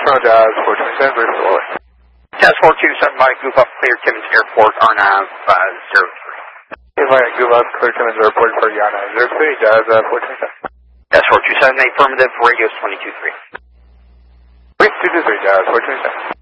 Toronto Jazz 427, vertical over. Jazz 427 by Goof Up, clear Timmins Airport, RNAV 03. If I Goof Up, clear Timmins Airport for Yana 03, Jazz 427. Jazz 427, affirmative, radius 22.3. Wait, 223, Jazz 427.